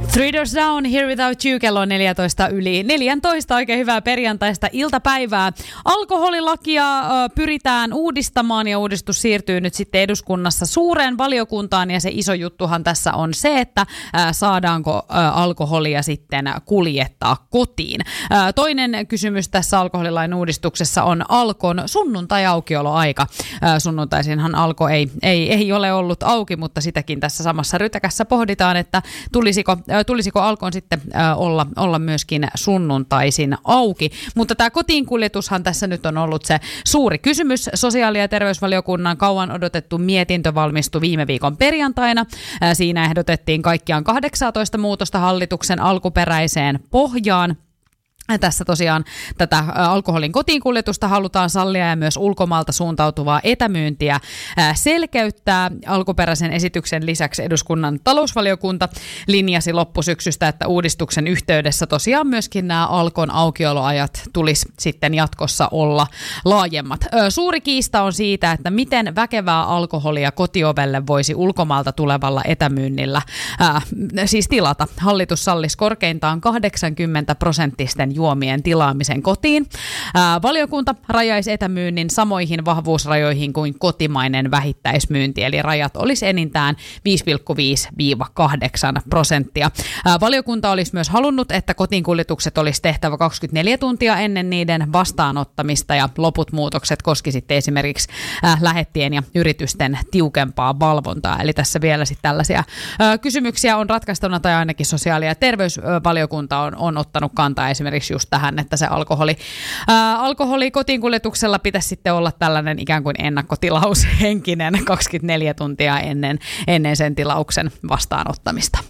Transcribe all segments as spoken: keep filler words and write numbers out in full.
Three Doors Down, Here Without You, kello on neljätoista yli neljätoista. Oikein hyvää perjantaista iltapäivää. Alkoholilakia ö, pyritään uudistamaan ja uudistus siirtyy nyt sitten eduskunnassa suureen valiokuntaan. Ja se iso juttuhan tässä on se, että ö, saadaanko ö, alkoholia sitten kuljettaa kotiin. Ö, toinen kysymys tässä alkoholilain uudistuksessa on Alkon sunnuntai-aukioloaika. Ö, sunnuntaisinhan Alko ei, ei, ei ole ollut auki, mutta sitäkin tässä samassa rytäkässä pohditaan, että tulisiko Tulisiko Alkon sitten äh, olla, olla myöskin sunnuntaisin auki. Mutta tämä kotiinkuljetushan tässä nyt on ollut se suuri kysymys. Sosiaali- ja terveysvaliokunnan kauan odotettu mietintö valmistui viime viikon perjantaina. Äh, siinä ehdotettiin kaikkiaan kahdeksantoista muutosta hallituksen alkuperäiseen pohjaan. Tässä tosiaan tätä alkoholin kotiinkuljetusta halutaan sallia ja myös ulkomaalta suuntautuvaa etämyyntiä selkeyttää. Alkuperäisen esityksen lisäksi eduskunnan talousvaliokunta linjasi loppusyksystä, että uudistuksen yhteydessä tosiaan myöskin nämä Alkon aukioloajat tulisi sitten jatkossa olla laajemmat. Suuri kiista on siitä, että miten väkevää alkoholia kotiovelle voisi ulkomaalta tulevalla etämyynnillä ää, siis tilata. Hallitus sallisi korkeintaan kahdeksankymmentä prosenttisten juomien tilaamisen kotiin. Ää, valiokunta rajaisi etämyynnin samoihin vahvuusrajoihin kuin kotimainen vähittäismyynti, eli rajat olisi enintään viisi pilkku viisi kahdeksan prosenttia. Ää, valiokunta olisi myös halunnut, että kotiinkuljetukset olisi tehtävä kaksikymmentäneljä tuntia ennen niiden vastaanottamista, ja loput muutokset koski sitten esimerkiksi ää, lähettien ja yritysten tiukempaa valvontaa. Eli tässä vielä sitten tällaisia ää, kysymyksiä on ratkaistuna, tai ainakin sosiaali- ja terveysvaliokunta on, on ottanut kantaa esimerkiksi just tähän, että se alkoholi, ää, alkoholi kotiinkuljetuksella pitäisi sitten olla tällainen ikään kuin ennakkotilaushenkinen kaksikymmentäneljä tuntia ennen, ennen sen tilauksen vastaanottamista.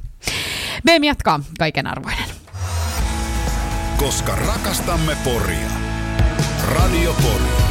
B M jatkaa kaiken arvoinen. Koska rakastamme Poria. Radio Pori.